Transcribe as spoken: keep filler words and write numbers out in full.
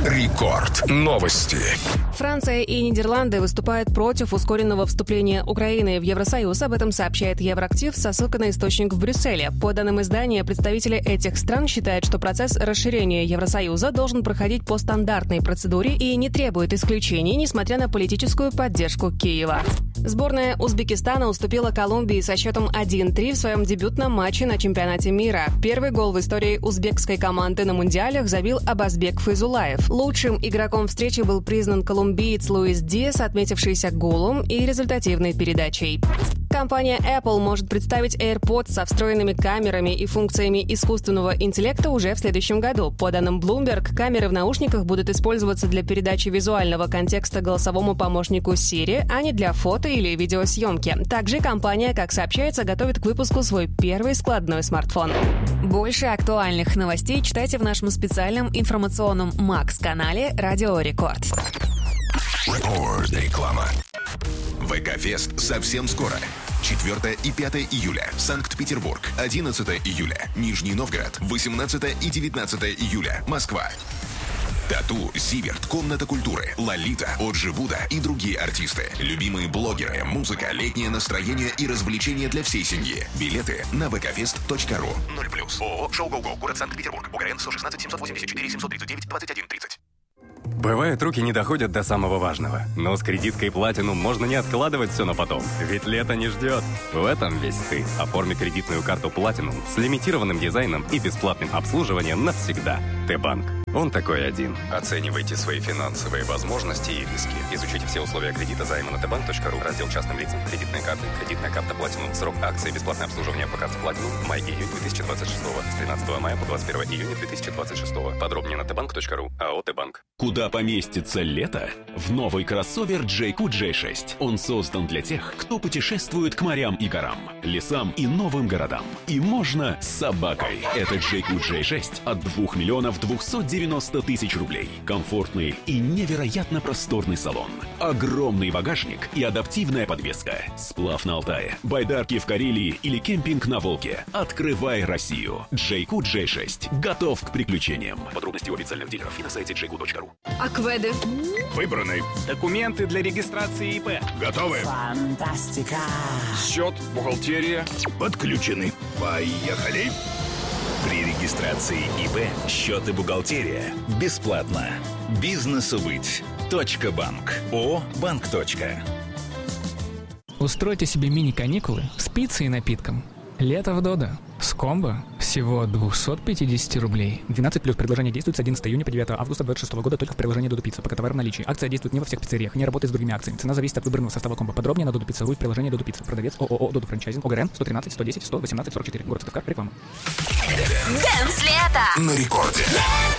Рекорд. Новости. Франция и Нидерланды выступают против ускоренного вступления Украины в Евросоюз. Об этом сообщает Евроактив со ссылкой на источник в Брюсселе. По данным издания, представители этих стран считают, что процесс расширения Евросоюза должен проходить по стандартной процедуре и не требует исключений, несмотря на политическую поддержку Киева. Сборная Узбекистана уступила Колумбии со счетом один-три в своем дебютном матче на чемпионате мира. Первый гол в истории узбекской команды на мундиалях забил Абазбек Файзулаев. Лучшим игроком встречи был признан колумбиец Луис Диас, отметившийся голом и результативной передачей. Компания Apple может представить AirPods со встроенными камерами и функциями искусственного интеллекта уже в следующем году. По данным Bloomberg, камеры в наушниках будут использоваться для передачи визуального контекста голосовому помощнику Siri, а не для фото или видеосъемки. Также компания, как сообщается, готовит к выпуску свой первый складной смартфон. Больше актуальных новостей читайте в нашем специальном информационном Макс-канале «Радио Рекорд». Реклама. ВК-фест совсем скоро. четвёртого и пятого июля. Санкт-Петербург. одиннадцатого июля. Нижний Новгород. восемнадцатого и девятнадцатого июля. Москва. Тату, Зиверт, Комната культуры, Лолита, Оджи Буда и другие артисты. Любимые блогеры, музыка, летнее настроение и развлечения для всей семьи. Билеты на вэ ка фест точка ру. ноль плюс. ООО «Шоу Гоу-Гоу», город Санкт-Петербург. УГРН сто шестнадцать семьсот восемьдесят четыре семьсот тридцать девять двадцать один тридцать. Бывает, руки не доходят до самого важного. Но с кредиткой Platinum можно не откладывать все на потом. Ведь лето не ждет. В этом весь ты. Оформи кредитную карту Platinum с лимитированным дизайном и бесплатным обслуживанием навсегда. Т-банк. Он такой один. Оценивайте свои финансовые возможности и риски. Изучите все условия кредита займа на тэ банк точка ру. Раздел частным лицам. Кредитные карты. Кредитная карта Platinum. Срок акции. Бесплатное обслуживание по карте Platinum. Май-июнь две тысячи двадцать шестого. С тринадцатого мая по двадцать первое июня две тысячи двадцать шестого. Подробнее на тэ банк точка ру. АО Т-банк. Куда поместится лето? В новый кроссовер джей кью джей шесть. Он создан для тех, кто путешествует к морям и горам, лесам и новым городам. И можно с собакой. Это джей кью джей шесть от двух миллионов двухсот девяноста тысяч рублей. Комфортный и невероятно просторный салон. Огромный багажник и адаптивная подвеска. Сплав на Алтае, байдарки в Карелии или кемпинг на Волге. Открывай Россию. джей кью джей шесть. Готов к приключениям. Подробности у официальных дилеров и на сайте джей кью точка ру. Акведы. Выбраны. Документы для регистрации ИП. Готовы. Фантастика. Счет, бухгалтерия. Подключены. Поехали. При регистрации ИП счет и бухгалтерия бесплатно. Бизнесу быть. Точка банк. ООО «Банк. Устройте себе мини-каникулы с пиццей и напитком. Лето в Додо. С комбо всего двести пятьдесят рублей. двенадцать плюс. Предложение действует с одиннадцатого июня по девятое августа две тысячи двадцать шестого года только в приложении Додо Пицца. Пока товар в наличии. Акция действует не во всех пиццериях, не работает с другими акциями. Цена зависит от выбранного состава комбо. Подробнее на Додо Пицца ру в приложении Додо Пицца. Продавец ООО Додо Франчайзинг. ОГРН сто тринадцать сто десять сто восемнадцать сорок четыре. Город Сыктывкар. Реклама. Дэнс лето на рекорде.